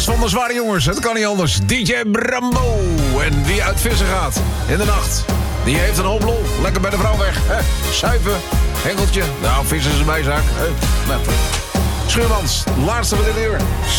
Van de zware jongens, het kan niet anders. DJ Brambo. En wie uit vissen gaat in de nacht, die heeft een hoop lol. Lekker bij de vrouw weg. Hè? Suipen, hengeltje. Nou, vissen is een bijzaak. Schuurmans, laatste van dit uur.